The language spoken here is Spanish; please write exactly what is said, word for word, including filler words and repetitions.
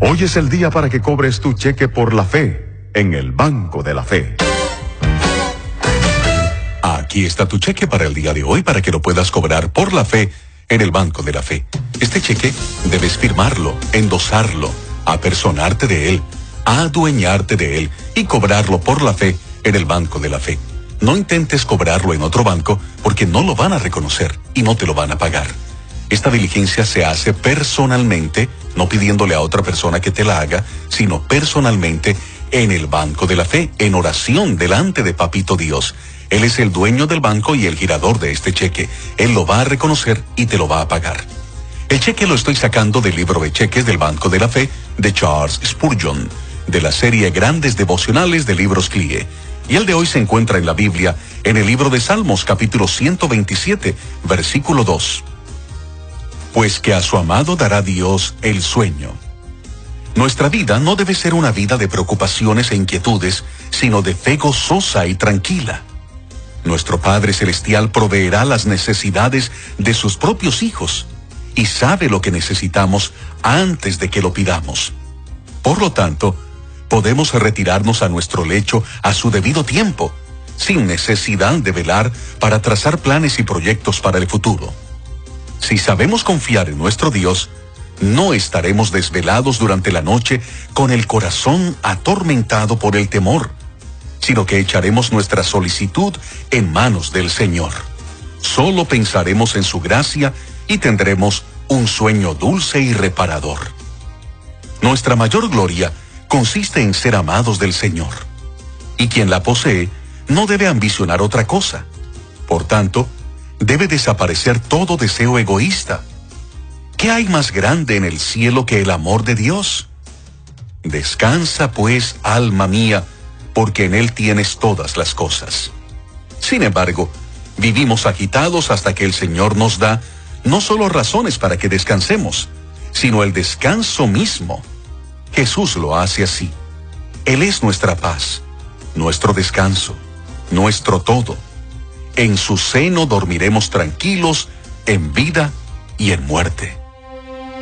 Hoy es el día para que cobres tu cheque por la fe en el Banco de la Fe. Aquí está tu cheque para el día de hoy para que lo puedas cobrar por la fe en el Banco de la Fe. Este cheque debes firmarlo, endosarlo, apersonarte de él, adueñarte de él y cobrarlo por la fe en el Banco de la Fe. No intentes cobrarlo en otro banco porque no lo van a reconocer y no te lo van a pagar. Esta diligencia se hace personalmente, no pidiéndole a otra persona que te la haga, sino personalmente en el Banco de la Fe, en oración delante de Papito Dios. Él es el dueño del banco y el girador de este cheque. Él lo va a reconocer y te lo va a pagar. El cheque lo estoy sacando del libro de cheques del Banco de la Fe de Charles Spurgeon, de la serie Grandes Devocionales de Libros C L I E. Y el de hoy se encuentra en la Biblia, en el libro de Salmos, capítulo ciento veintisiete, versículo dos. Pues que a su amado dará Dios el sueño. Nuestra vida no debe ser una vida de preocupaciones e inquietudes, sino de fe gozosa y tranquila. Nuestro Padre Celestial proveerá las necesidades de sus propios hijos y sabe lo que necesitamos antes de que lo pidamos. Por lo tanto, podemos retirarnos a nuestro lecho a su debido tiempo, sin necesidad de velar para trazar planes y proyectos para el futuro. Si sabemos confiar en nuestro Dios, no estaremos desvelados durante la noche con el corazón atormentado por el temor, sino que echaremos nuestra solicitud en manos del Señor. Solo pensaremos en su gracia y tendremos un sueño dulce y reparador. Nuestra mayor gloria consiste en ser amados del Señor, y quien la posee no debe ambicionar otra cosa. Por tanto, debe desaparecer todo deseo egoísta. ¿Qué hay más grande en el cielo que el amor de Dios? Descansa pues, alma mía, porque en Él tienes todas las cosas. Sin embargo, vivimos agitados hasta que el Señor nos da no solo razones para que descansemos, sino el descanso mismo. Jesús lo hace así. Él es nuestra paz, nuestro descanso, nuestro todo. En su seno dormiremos tranquilos en vida y en muerte.